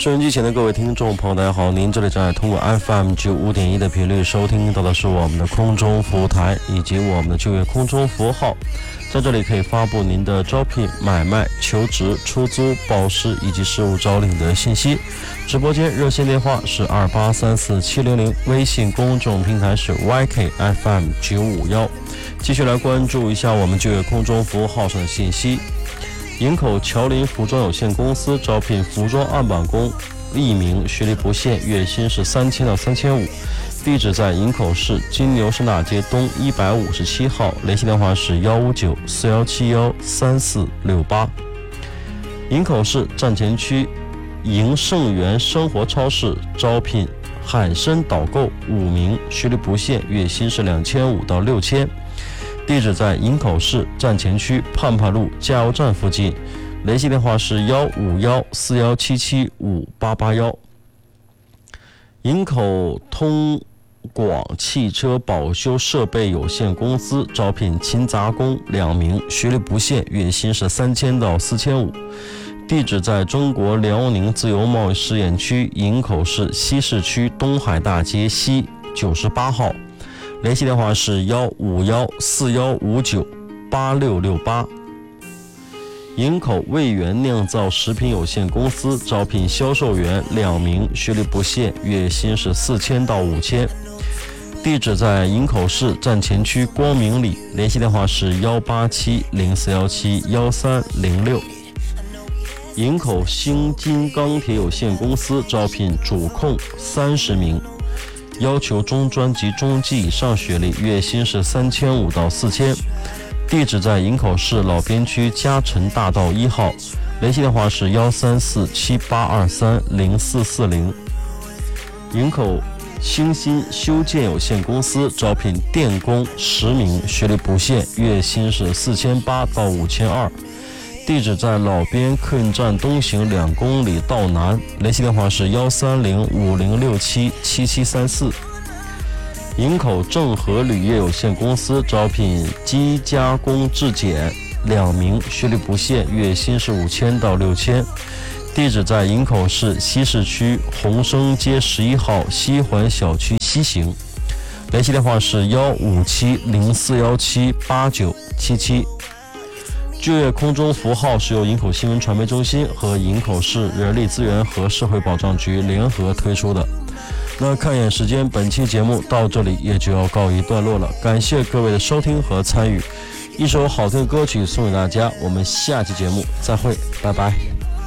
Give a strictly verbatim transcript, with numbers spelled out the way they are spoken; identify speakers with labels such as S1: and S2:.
S1: 收音机前的各位听众朋友，大家好，您这里正在通过 F M 九五点一的频率收听到的是我们的空中服务台以及我们的就业空中服务号，在这里可以发布您的招聘、买卖、求职、出租、保师以及事务招领的信息。直播间热线电话是二八三四七零零，微信公众平台是 Y K F M 九五一。继续来关注一下我们就业空中服务号上的信息。营口乔林服装有限公司招聘服装案板工，一名，学历不限，月薪是三千到三千五，地址在营口市金牛市大街东一百五十七号，联系电话是幺五九四幺七幺三四六八。营口市站前区营盛源生活超市招聘海参导购五名，学历不限，月薪是两千五到六千。地址在营口市站前区盼盼路加油站附近，联系电话是幺五幺四幺七七五八八幺。营口通广汽车保修设备有限公司招聘勤杂工两名，学历不限，月薪是三千到四千五。地址在中国辽宁自由贸易试验区营口市西市区东海大街西九十八号。联系电话是幺五幺四幺五九八六六八。营口味源酿造食品有限公司招聘销售员两名，学历不限，月薪是四千到五千。地址在营口市站前区光明里，联系电话是幺八七零四幺七幺三零六。营口兴金钢铁有限公司招聘主控三十名，要求中专及中技以上学历，月薪是三千五到四千。地址在营口市老边区嘉诚大道一号，联系电话是幺三四七八二三零四四零。营口兴新修建有限公司招聘电工十名，学历不限，月薪是四千八到五千二。地址在老边客运站东行两公里道南，联系电话是幺三零五零六七七七三四。营口正和铝业有限公司招聘机加工制碱两名，学历不限，月薪是五千到六千。地址在营口市西市区红生街十一号西环小区西行，联系电话是幺五七零四幺七八九七七。就业空中服务号是由营口新闻传媒中心和营口市人力资源和社会保障局联合推出的。那看一眼时间，本期节目到这里也就要告一段落了，感谢各位的收听和参与。一首好听的歌曲送给大家，我们下期节目再会，拜拜。